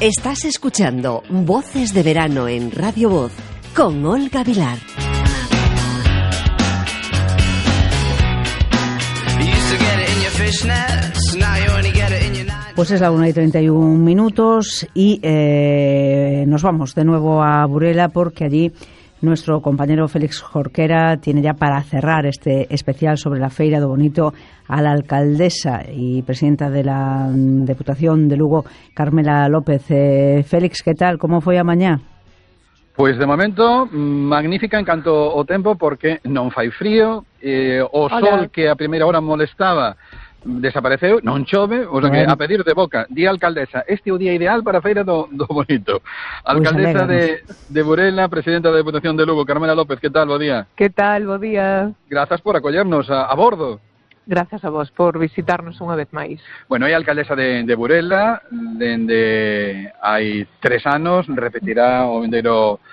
Estás escuchando Voces de Verano en Radio Voz con Olga Vilar. Pues es la 1:31 y nos vamos de nuevo a Burela porque allí nuestro compañero Félix Jorquera tiene ya para cerrar este especial sobre la Feira do Bonito a la alcaldesa y presidenta de la Deputación de Lugo, Carmela López. Félix, ¿qué tal? ¿Cómo foi a mañá? Pois de momento magnífica en canto ao tempo porque non fai frío, o sol que a primeira hora molestaba desapareceu, non chove, o sea que a pedir de boca, di a alcaldesa, este é o día ideal para a Feira do Bonito. Alcaldesa de Burela, presidenta da Deputación de Lugo, Carmela López, que tal, bo día? Que tal, bo día? Grazas por acollernos a bordo. Grazas a vos por visitarnos unha vez máis. Bueno, é a alcaldesa de Burela, dende hai 3 anos, repetirá o vindeiro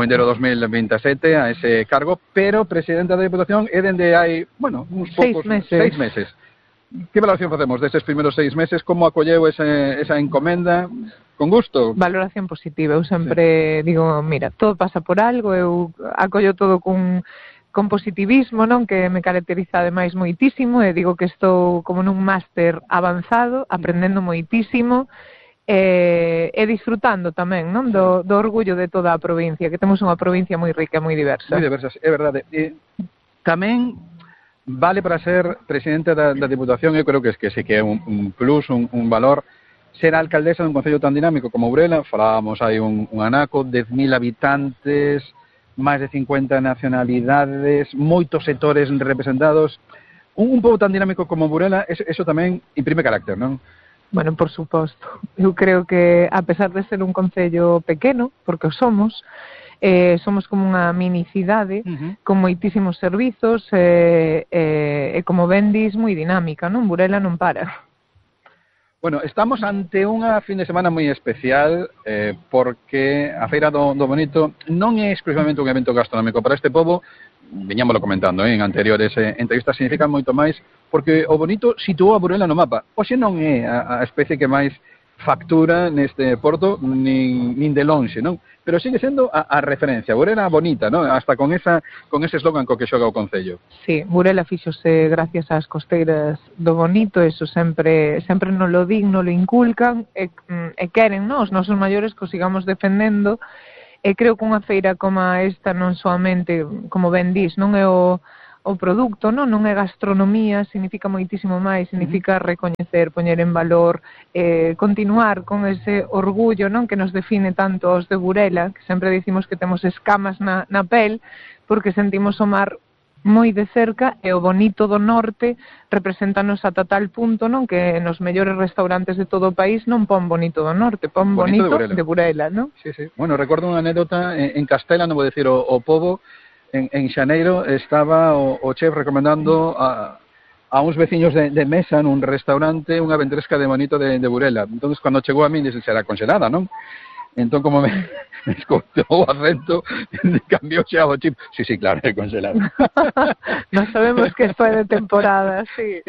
2027 a ese cargo, pero presidenta da Deputación é dende hai, bueno, uns poucos 6 meses. Que valoración facemos destes primeiros 6 meses? Como acolleu esa encomenda? Con gusto? Valoración positiva. Eu sempre digo, mira, todo pasa por algo, eu acollo todo con positivismo, non? Que me caracteriza ademais moitísimo, e digo que estou como nun máster avanzado, aprendendo moitísimo, e disfrutando tamén, non? Do orgullo de toda a provincia, que temos unha provincia moi rica e moi diversa. Moi diversas, é verdade. Tamén vale para ser presidente da Deputación, eu creo que sí que é un plus, un valor, ser alcaldesa dun concello tan dinámico como Burela. Falábamos hai un anaco, 10.000 habitantes, máis de 50 nacionalidades, moitos sectores representados. Un pobo tan dinámico como Burela, eso tamén imprime carácter, non? Bueno, por suposto. Eu creo que, a pesar de ser un concello pequeno, porque o somos como unha mini cidade con moitísimos servizos e como ben dis, moi dinámica, non? Burela non para. Bueno, estamos ante unha fin de semana moi especial porque a Feira do Bonito non é exclusivamente un evento gastronómico para este pobo, veñámoslo comentando en anteriores entrevistas, significa moito máis porque o Bonito situou a Burela no mapa. Oxe non é a especie que máis factura neste porto nin de lonxe, non? Pero sigue sendo a referencia. Burela bonita, non? Hasta con ese eslogan co que xoga o concello. Sí, Burela fíxose gracias ás costeiras do Bonito, eso sempre nos lo din, nos lo inculcan e queren, non? Os nosos maiores que o sigamos defendendo, e creo que unha feira como esta non soamente, como ben dis, non é o produto, non é gastronomía, significa moitísimo máis, significa recoñecer, poñer en valor, continuar con ese orgullo, non, que nos define tanto os de Burela, que sempre dicimos que temos escamas na pel, porque sentimos o mar moi de cerca, e o bonito do norte representanos ata tal punto, non, que nos mellores restaurantes de todo o país non pon bonito do norte, pon bonito de Burela, non? Sí. Bueno, recordo unha anécdota en Castela, non vou dicir o pobo. En xaneiro estaba o chef recomendando a uns veciños de mesa nun restaurante unha ventresca de bonito de Burela. Entón, cando chegou a mí, dixen, será congelada, non? Entón, como me escoitou o acento, cambiou xa o chip. Sí, claro, é congelada. Non sabemos que foi de temporada, sí.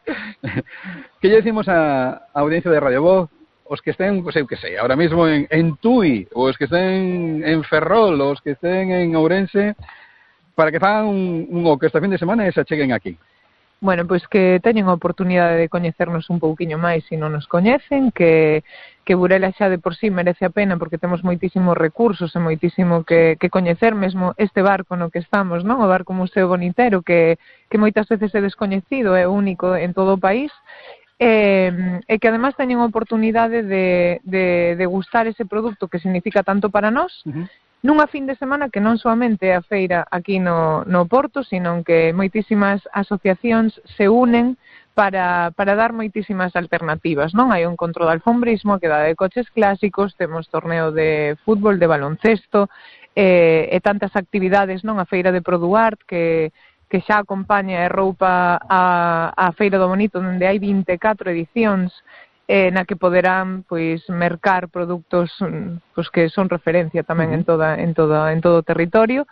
Que lle decimos a audiencia de Radio Voz? Os que estén, pues, eu que sei, ahora mismo en Tui, ou os que estén en Ferrol, ou os que estén en Ourense, para que fagan o que esta fin de semana e se cheguen aquí. Bueno, pois que teñen a oportunidade de coñecernos un pouquiño máis se non nos coñecen, que Burela xa de por sí merece a pena porque temos moitísimos recursos e moitísimo que coñecer, mesmo este barco no que estamos, non? O barco Museo Bonitero, que moitas veces é descoñecido, é único en todo o país, e que además teñen a oportunidade de degustar ese produto que significa tanto para nós, nunha fin de semana que non soamente é a feira aquí no Porto, sino que moitísimas asociacións se unen para dar moitísimas alternativas, non? Hai un encontro de alfombrismo, a quedada de coches clásicos, temos torneo de fútbol, de baloncesto, e tantas actividades, non? A feira de Produart, que xa acompaña e roupa a Feira do Bonito, onde hai 24 edicións, na que poderán pois mercar produtos pois que son referencia tamén en todo o territorio,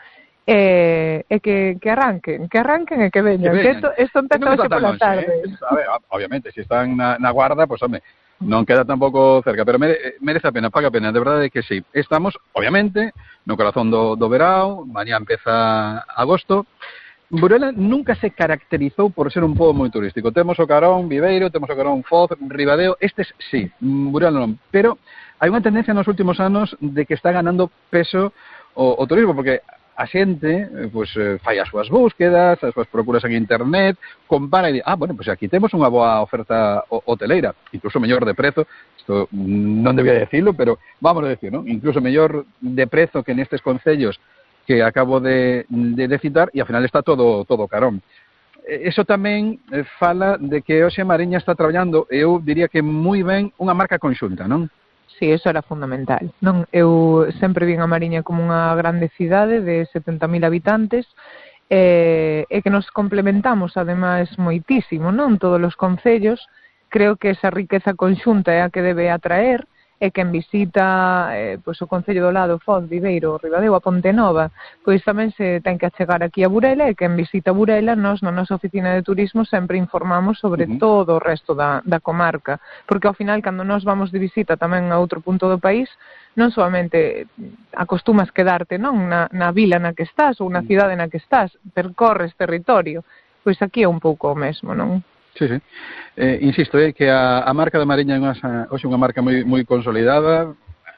que arranquen e que veñan, que isto empeza hoxe pola tarde. A ver, obviamente, se están na guarda, pues, home, non queda tampouco cerca, pero merece a pena, paga a pena, de verdade que sí. Estamos, obviamente, no corazón do verao, mañá empeza agosto. Burela nunca se caracterizou por ser un pobo moi turístico. Temos o Carón Viveiro, temos o Carón Foz, Ribadeo, estes sí, Burela non. Pero hai unha tendencia nos últimos anos de que está ganando peso o turismo, porque a xente pues, fai as súas búsquedas, as súas procuras en internet, compara e di, bueno, pues aquí temos unha boa oferta hoteleira, incluso mellor de prezo, isto non debía decirlo, pero vamos a decir, ¿no? Incluso mellor de prezo que nestes concellos que acabo de citar, e ao final está todo Carón. Eso tamén fala de que hoxe Mariña está traballando, eu diría que moi ben, unha marca conxunta, non? Sí, eso era fundamental. Non, eu sempre vin a Mariña como unha grande cidade de 70.000 habitantes e que nos complementamos, ademais, moitísimo, non? Todos os concellos, creo que esa riqueza conxunta é a que debe atraer e quen visita pois o concello do lado, Foz, Viveiro, Ribadeo, a Pontenova, pois tamén se ten que achegar aquí a Burela, e quen visita Burela, nós na nosa oficina de turismo sempre informamos sobre todo o resto da comarca, porque ao final, cando nós vamos de visita tamén a outro punto do país, non solamente acostumas quedarte, non, na vila na que estás ou na cidade na que estás, percorres territorio, pois aquí é un pouco o mesmo, non? Sí, sí. Insisto, que a marca da Mariña é hoxe unha marca moi consolidada,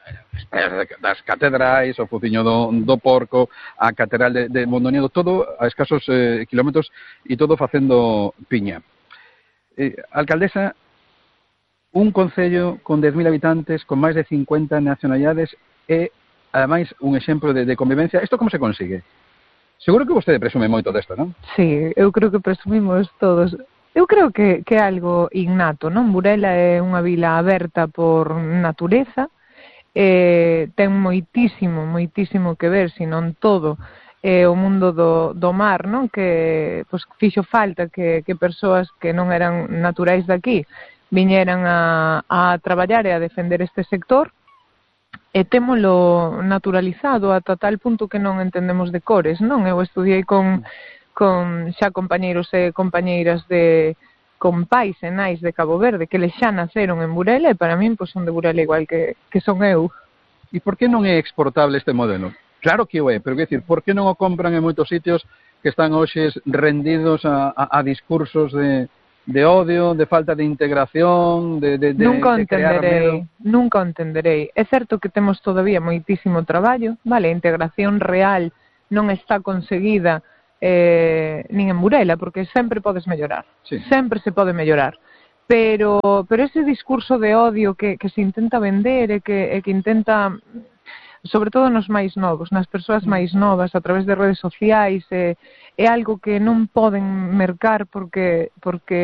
das catedrais, o Fociño do Porco, a Catedral de Mondoñedo, todo a escasos kilómetros e todo facendo piña. Alcaldesa, un concello con 10.000 habitantes, con máis de 50 nacionalidades, é, ademais, un exemplo de convivencia. Isto como se consigue? Seguro que vostede presume moito desto, non? Sí, eu creo que presumimos todos. Eu creo que é algo innato, non? Burela é unha vila aberta por natureza, ten moitísimo que ver, se non todo, o mundo do mar, non? Que pois, fixo falta que persoas que non eran naturais daqui viñeran a traballar e a defender este sector, e témolo naturalizado ata tal punto que non entendemos de cores, non? Eu estudiei con xa compañeiros e compañeiras con pais e nais de Cabo Verde que les xa naceron en Burela, e para min pois, son de Burela igual que son eu. E por que non é exportable este modelo? Claro que o é, pero quer dicir, por que non o compran en moitos sitios que están hoxe rendidos a discursos de odio, de falta de integración, de nunca o crear medo? Nunca o entenderei. É certo que temos todavía moitísimo traballo, vale, a integración real non está conseguida nin en Burela, porque sempre podes mellorar, sí. Sempre se pode mellorar, pero ese discurso de odio que se intenta vender e que intenta, sobre todo nos máis novos, nas persoas máis novas, a través de redes sociais, é algo que non poden mercar porque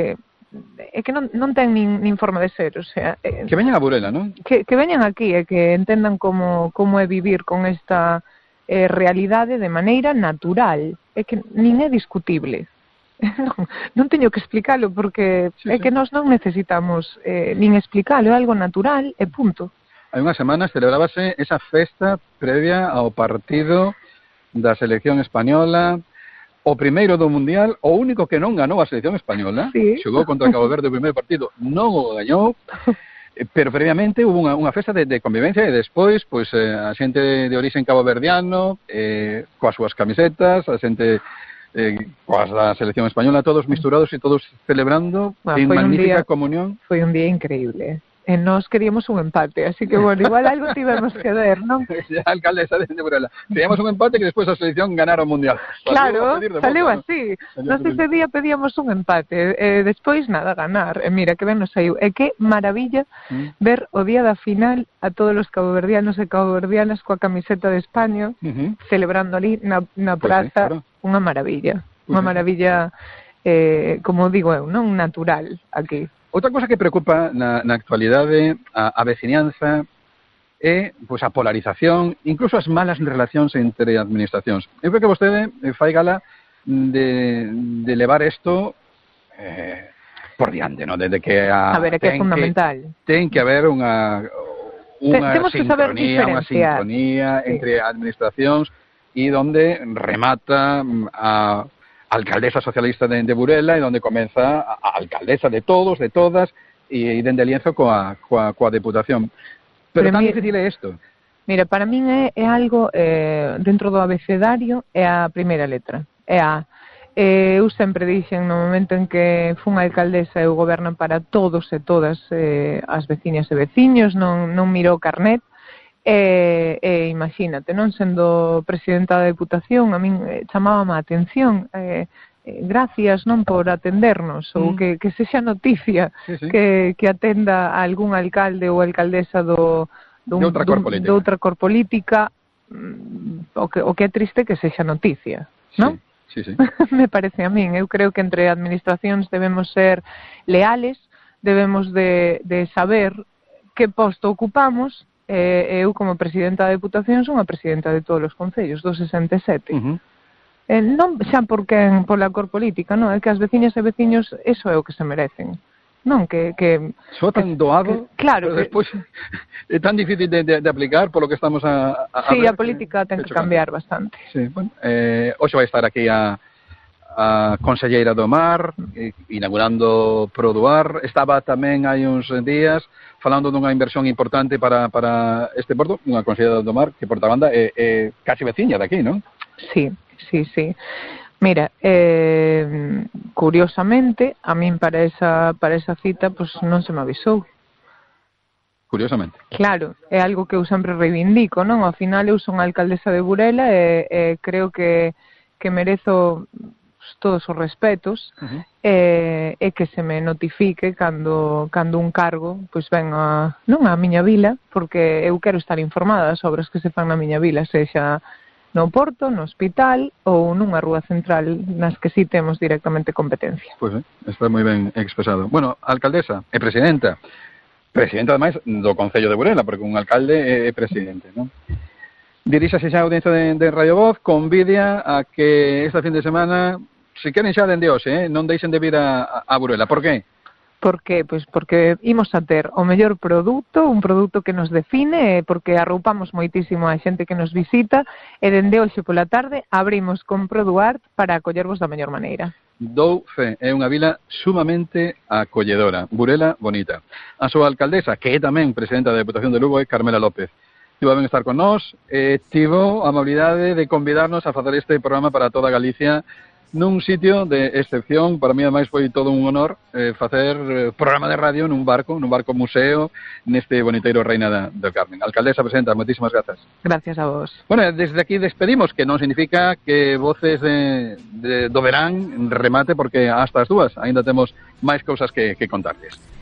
é que non ten nin forma de ser, o sea, que veñan a Burela, non? Que veñan aquí e que entendan como é vivir con esta realidade de maneira natural, é que nin é discutible. Non teño que explicalo porque sí. É que nós non necesitamos nin explicalo, é algo natural e punto. Hai unhas semanas celebrábase esa festa previa ao partido da selección española, o primeiro do Mundial, o único que non ganou a selección española, sí. Xogou contra Cabo Verde o primeiro partido, non o gañou. Pero previamente hubo unha festa de convivencia e despois pois, a xente de orixen caboverdiano coas súas camisetas, a xente coas da selección española, todos misturados e todos celebrando en magnífica comunión. Foi un día increíble. E nós queríamos un empate, así que, bueno, igual algo tivemos que ver, non? A alcaldesa de Burela. Queríamos un empate que despois a selección ganara o Mundial. Claro, saliu así. Nós ese día pedíamos un empate, despois nada, ganar. E mira, que ben nos saiu. E que maravilla ver o día da final a todos os caboverdianos e caboverdianas coa camiseta de España, celebrando ali na praza, pues sí, claro. Unha maravilla. Unha maravilla, como digo eu, non natural aquí. Outra cosa que preocupa na actualidade a veciñanza é pois, a polarización, incluso as malas relacións entre administracións. Eu creo que vostede fai gala de levar isto por diante, ¿no? Desde que a ver, é que é fundamental. Ten que haber unha sincronía entre administracións e donde remata a alcaldesa socialista de Burela e donde comeza a alcaldesa de todos, de todas, e dende Lienzo coa Deputación. Pero tan difícil é isto? Mira, para min é algo dentro do abecedario, é a primeira letra, é a eu sempre dixen no momento en que fun alcaldesa eu goberno para todos e todas as veciñas e veciños, non miro o carnet, imagínate, non sendo presidenta da Deputación, a min chamábame a atención, gracias non por atendernos, ou que sexa noticia que atenda a algún alcalde ou alcaldesa de outra cor política, o que é triste que sexa noticia, non? Sí. Me parece a min. Eu creo que entre administracións debemos ser leales, debemos de saber que posto ocupamos. Eu, como presidenta da Deputación, son a presidenta de todos os concellos, dos 67. Non xa pola cor política, non, é que as veciñas e veciños eso é o que se merecen. Non, que so tan doado, claro, pero despois é tan difícil de aplicar polo que estamos a sí, a política ten que cambiar bastante. Sí, bueno, hoxe vai estar aquí a conselleira do Mar, inaugurando Produar. Estaba tamén hai uns días falando dunha inversión importante para este porto, unha conselleira do Mar que por outra banda é casi veciña de aquí, non? Sí. Mira, curiosamente, a min para esa cita pues non se me avisou. Curiosamente. Claro, é algo que eu sempre reivindico, non? Ao final eu son alcaldesa de Burela e creo que merezo todos os respetos e que se me notifique cando un cargo pois ven non a miña vila, porque eu quero estar informada das obras que se fan na miña vila, sexa no Porto, no hospital ou nunha rúa central nas que sí temos directamente competencia. Pois está moi ben expresado. Bueno, alcaldesa e presidenta ademais do Concello de Burela, porque un alcalde é presidente, non? Diríxase xa a audiencia de Radio Voz, convidia a que esta fin de semana, se queren xa dende hoxe, non deixen de vir a Burela. Por que? Por qué? Pois porque imos a ter o mellor produto, un produto que nos define, porque arroupamos moitísimo a xente que nos visita, e dende hoxe pola tarde abrimos con Produart para acollervos da mellor maneira. Dou fe, é unha vila sumamente acolledora, Burela bonita. A súa alcaldesa, que é tamén presidenta da Deputación de Lugo, é Carmela López. Tivo ben estar con nós, tivo a amabilidade de convidarnos a facer este programa para toda Galicia, nun sitio de excepción. Para mí ademais foi todo un honor facer programa de radio nun barco museo neste boniteiro Reina del Carmen. Alcaldesa, presidenta, moitísimas grazas. Gracias a vos. Bueno, desde aquí despedimos, que non significa que Voces do Verán remate, porque hasta as 2 ainda temos máis cousas que contarles.